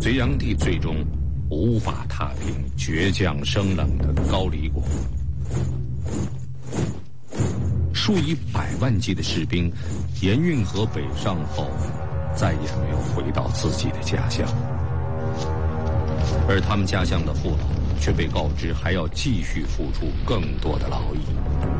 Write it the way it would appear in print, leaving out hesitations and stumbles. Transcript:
隋炀帝最终无法踏平倔强生冷的高丽国，数以百万计的士兵沿运河北上后，再也没有回到自己的家乡，而他们家乡的父老却被告知还要继续付出更多的劳役。